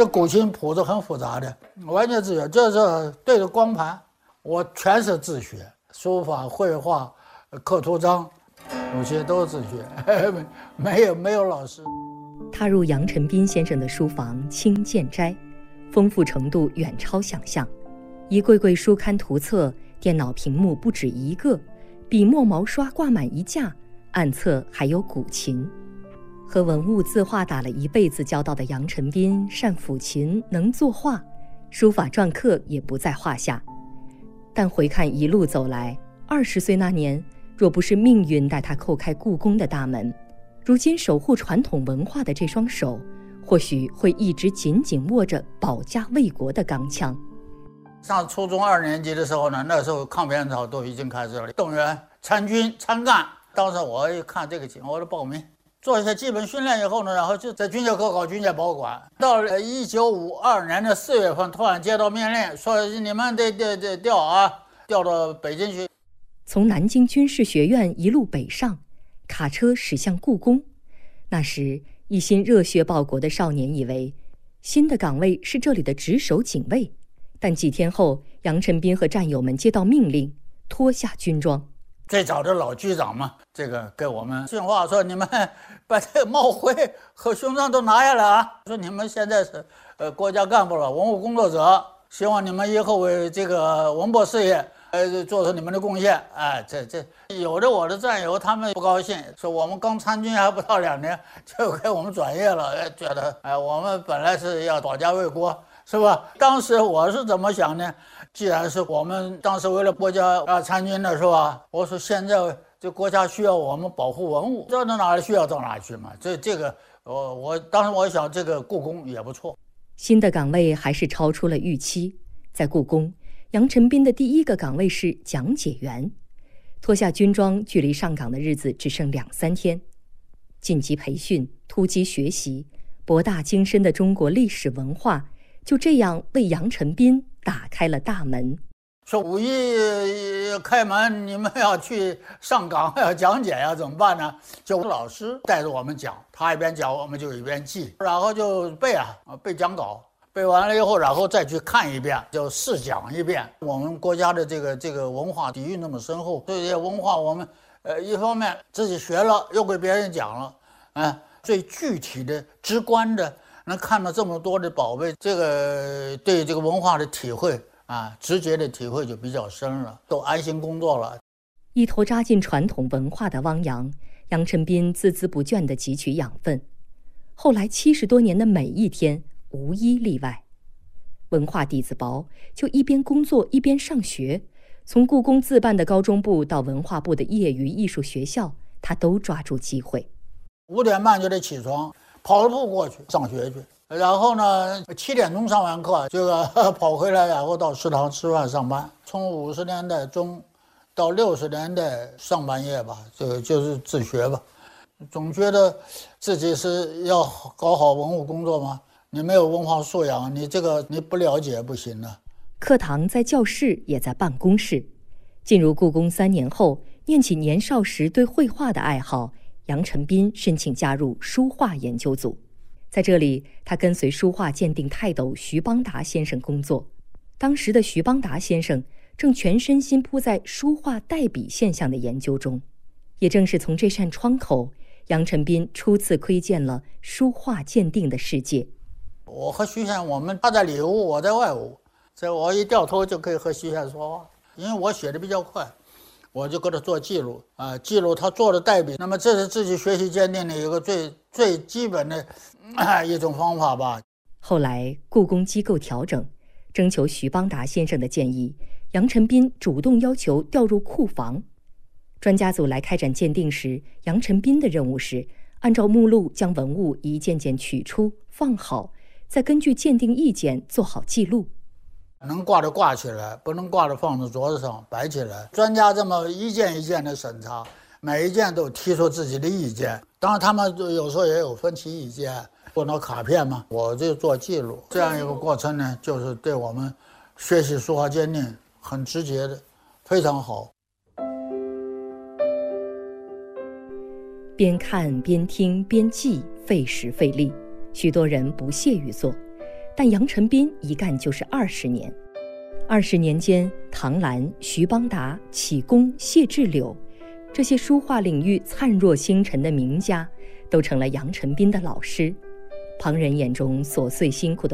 这古琴谱子很复杂的，完全自学。这是对着光盘，我全是自学，书法、绘画、刻图章，有些都自学，没有老师。 踏入杨晨斌先生的书房清鉴斋，丰富程度远超想象。一柜柜书刊图册，电脑屏幕不止一个，笔墨毛刷挂满一架，案册还有古琴。和文物字画打了一辈子交道的杨晨斌善抚琴，能作画，书法篆刻也不在话下。但回看一路走来，20岁那年，若不是命运带他叩开故宫的大门，如今守护传统文化的这双手，或许会一直紧紧握着保家卫国的钢枪。 上初中2年级的时候呢，那时候抗美援朝都已经开始了，动员参军参干。当时我一看这个情况，我就报名做一些基本训练以后呢，然后就在军械科考军械保管。到了1952年的4月份，突然接到命令，说你们得调到北京去。 从南京军事学院一路北上，卡车驶向故宫。那时一心热血报国的少年以为新的岗位是这里的值守警卫，但几天后，杨晨斌和战友们接到命令，脱下军装。 最早的老局长嘛，这个给我们训话说，你们把这个帽徽和胸章都拿下来啊！说你们现在是国家干部了，文物工作者，希望你们以后为这个文博事业做出你们的贡献。哎，这有的我的战友他们不高兴，说我们刚参军还不到2年就给我们转业了，觉得我们本来是要保家卫国，是吧？当时我是怎么想呢？既然是我们当时为了国家参军的，是吧？我说现在这国家需要我们保护文物，到哪里需要到哪里去嘛。这个我当时我想，这个故宫也不错。 新的岗位还是超出了预期。在故宫，杨晨斌的第一个岗位是讲解员。脱下军装，距离上岗的日子只剩2-3天。晋级培训，突击学习，博大精深的中国历史文化，就这样为杨晨斌打开了大门。 说5一开门，你们要去上岗要讲解呀，怎么办呢？就老师带着我们讲，他一边讲我们就一边记，然后就背讲稿，背完了以后，然后再去看一遍，就试讲一遍。我们国家的这个文化底蕴那么深厚，这些文化我们一方面自己学了，又给别人讲了，最具体的、直观的。能看到这么多的宝贝，这个对这个文化的体会直接的体会就比较深了，都安心工作了。 一头扎进传统文化的汪洋，杨晨斌孜孜不倦地汲取养分。后来70多年的每一天，无一例外。文化底子薄，就一边工作一边上学。从故宫自办的高中部到文化部的业余艺术学校，他都抓住机会。 5点半就得起床，跑步过去上学去，然后呢7点钟上完课，这个跑回来，然后到食堂吃饭上班。从50年代中到60年代上半叶吧，这个就是自学吧。总觉得自己是要搞好文物工作吗？你没有文化素养，你不了解不行的。 课堂在教室，也在办公室。进入故宫3年后，念起年少时对绘画的爱好，杨晨斌申请加入书画研究组。在这里，他跟随书画鉴定泰斗徐邦达先生工作。当时的徐邦达先生正全身心扑在书画代笔现象的研究中。也正是从这扇窗口，杨晨斌初次窥见了书画鉴定的世界。 我和徐先生，他在里屋，我在外屋，所以我一掉头就可以和徐先生说话。因为我写的比较快，我就给他做记录记录他做的代笔。那么这是自己学习鉴定的一个最基本的一种方法吧。 后来故宫机构调整，征求徐邦达先生的建议，杨晨斌主动要求调入库房。专家组来开展鉴定时，杨晨斌的任务是按照目录将文物一件件取出放好，再根据鉴定意见做好记录。 能挂的挂起来，不能挂的放在桌子上摆起来。专家这么一件一件的审查，每一件都提出自己的意见。当然他们有时候也有分歧意见，做那卡片嘛，我就做记录。这样一个过程呢，就是对我们学习书画鉴定很直接的，非常好。 边看边听边记，费时费力，许多人不屑于做。 但杨晨斌一干就是20年。20年间，唐兰、徐邦达、启功、谢志柳这些书画领域灿若星辰的名家，都成了杨晨斌的老师。旁人眼中琐碎辛苦的